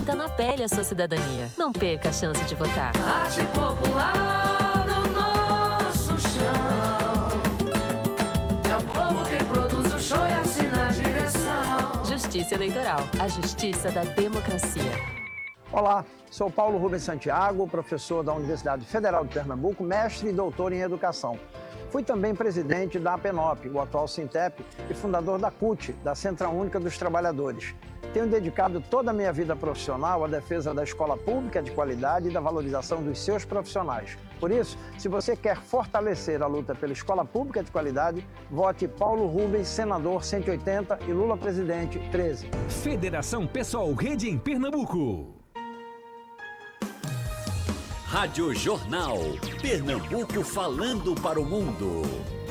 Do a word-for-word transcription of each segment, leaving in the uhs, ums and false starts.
Tá na pele a sua cidadania. Não perca a chance de votar. Arte popular no nosso chão. É o povo quem produz o show e assina a direção. Justiça Eleitoral. A justiça da democracia. Olá, sou Paulo Rubens Santiago, professor da Universidade Federal de Pernambuco, mestre e doutor em educação. Fui também presidente da APENOP, o atual Sintep, e fundador da CUT, da Central Única dos Trabalhadores. Tenho dedicado toda a minha vida profissional à defesa da escola pública de qualidade e da valorização dos seus profissionais. Por isso, se você quer fortalecer a luta pela escola pública de qualidade, vote Paulo Rubens, senador cento e oitenta e Lula presidente treze. Federação Pessoal Rede em Pernambuco. Rádio Jornal. Pernambuco falando para o mundo.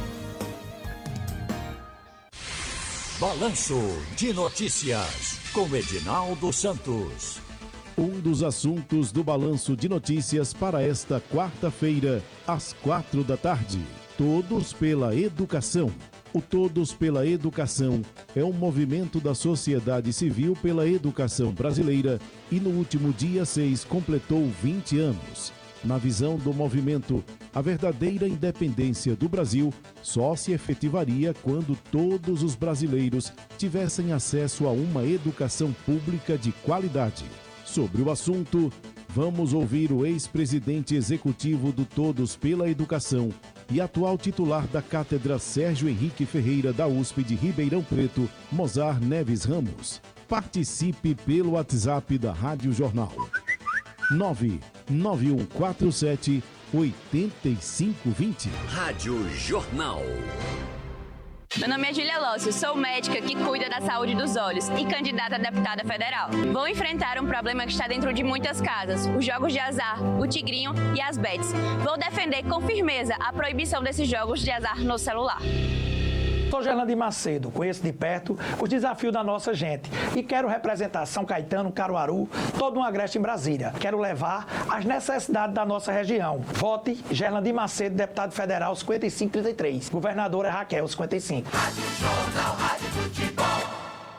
Balanço de Notícias, com Edinaldo Santos. Um dos assuntos do Balanço de Notícias para esta quarta-feira, às quatro da tarde. Todos pela Educação. O Todos pela Educação é um movimento da sociedade civil pela educação brasileira e no último dia seis completou vinte anos. Na visão do movimento, a verdadeira independência do Brasil só se efetivaria quando todos os brasileiros tivessem acesso a uma educação pública de qualidade. Sobre o assunto, vamos ouvir o ex-presidente executivo do Todos pela Educação e atual titular da Cátedra Sérgio Henrique Ferreira da U S P de Ribeirão Preto, Mozar Neves Ramos. Participe pelo WhatsApp da Rádio Jornal. nove nove um quatro sete oito cinco dois zero. Rádio Jornal. Meu nome é Júlia Lócio, sou médica que cuida da saúde dos olhos e candidata a deputada federal. Vou enfrentar um problema que está dentro de muitas casas, os jogos de azar, o tigrinho e as bets. Vou defender com firmeza a proibição desses jogos de azar no celular. Sou Gerlandi Macedo, conheço de perto os desafios da nossa gente e quero representar São Caetano, Caruaru, todo um agreste em Brasília. Quero levar as necessidades da nossa região. Vote Gerlandi Macedo, deputado federal cinquenta e cinco trinta e três. Governadora Raquel, cinquenta e cinco. Rádio Jornal, Rádio Futebol.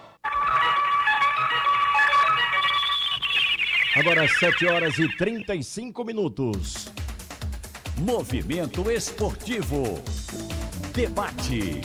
Agora às sete horas e trinta e cinco minutos. Movimento Esportivo. Debate.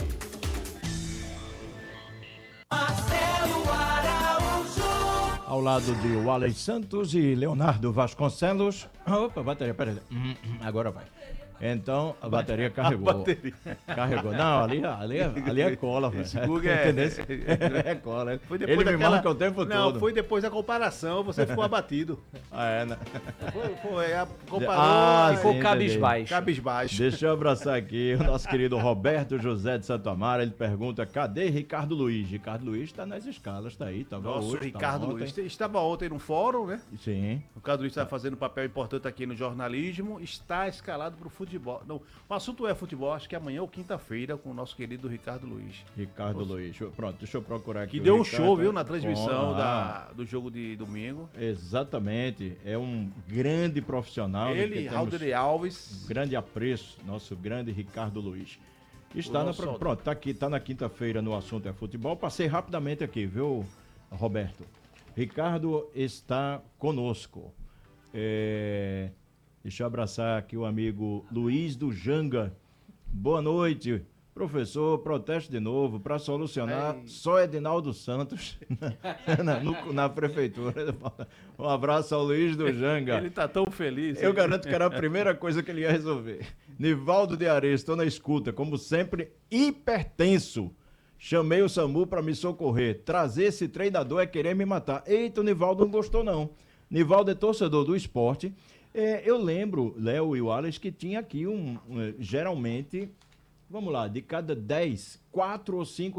Marcelo Araújo. Ao lado de Wallace Santos e Leonardo Vasconcelos. Opa, bateria, peraí. Agora vai. Então, a bateria carregou. A bateria. Carregou. Não, ali, ali, ali é cola, velho. Esse Google é, é, é cola. Foi depois Ele daquela... me marca o tempo Não, todo. Não, foi depois da comparação, você ficou abatido. Ah, é, né? Foi, foi a comparou... Ah, ficou sim, cabisbaixo. Cabisbaixo. Deixa eu abraçar aqui o nosso querido Roberto José de Santo Amaro. Ele pergunta, cadê Ricardo Luiz? Ricardo Luiz está nas escalas, está aí. Tava Nossa, hoje, Ricardo tava Luiz ontem. estava ontem no fórum, né? Sim. O Ricardo Luiz está fazendo um papel importante aqui no jornalismo, está escalado para o futebol. Não, o assunto é futebol, acho que amanhã ou quinta-feira, com o nosso querido Ricardo Luiz. Ricardo Nossa. Luiz. Pronto, deixa eu procurar aqui. Que deu um Ricardo, show, viu, na transmissão com... da, do jogo de domingo. Exatamente. É um grande profissional. Ele, Raulder Alves. Um grande apreço, nosso grande Ricardo Luiz. Está na, soldado. pronto, tá aqui, tá na quinta-feira no assunto é futebol. Passei rapidamente aqui, viu, Roberto? Ricardo está conosco. É... Deixa eu abraçar aqui o amigo Luiz do Janga. Boa noite, professor. Protesto de novo para solucionar. Ei. Só Edinaldo Santos na, no, na prefeitura. Um abraço ao Luiz do Janga. Ele tá tão feliz. Eu garanto que era a primeira coisa que ele ia resolver. Nivaldo de Areia, estou na escuta. Como sempre, hipertenso. Chamei o SAMU para me socorrer. Trazer esse treinador é querer me matar. Eita, o Nivaldo não gostou, não. Nivaldo é torcedor do esporte. É, eu lembro, Léo e Wallace, que tinha aqui um, um, geralmente, vamos lá, de cada dez, quatro ou cinco